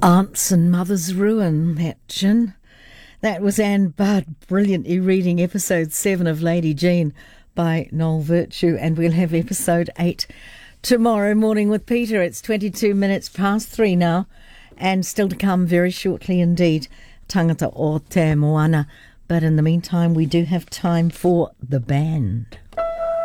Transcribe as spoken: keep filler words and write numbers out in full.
Aunts and Mother's Ruin, that gin. That was Anne Budd brilliantly reading episode seven of Lady Jean by Noel Virtue, and we'll have episode eight tomorrow morning with Peter. It's twenty-two minutes past three now, and still to come very shortly indeed, Tangata o Te Moana. But in the meantime, we do have time for the band.